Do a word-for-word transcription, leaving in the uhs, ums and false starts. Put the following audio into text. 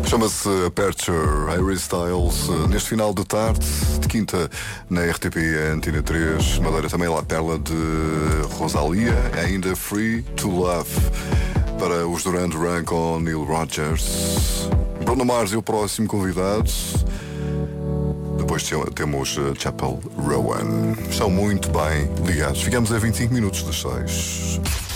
Chama-se Aperture, Harry Styles, neste final de tarde, de quinta, na R T P Antena três, Madeira também lá tela de Rosalia, ainda Free to Love, para os Duran Duran com Neil Rogers. Bruno Mars é o próximo convidado. Depois temos Chapel Rowan. Estão muito bem ligados. Ficamos a vinte e cinco minutos das seis.